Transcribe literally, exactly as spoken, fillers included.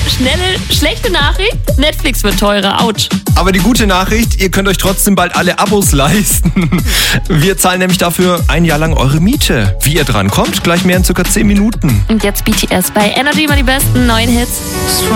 schnelle, schlechte Nachricht, Netflix wird teurer, ouch. Aber die gute Nachricht, ihr könnt euch trotzdem bald alle Abos leisten. Wir zahlen nämlich dafür ein Jahr lang eure Miete. Wie ihr dran kommt, gleich mehr in circa zehn Minuten. Und jetzt B T S bei Energy, mal die besten neuen Hits.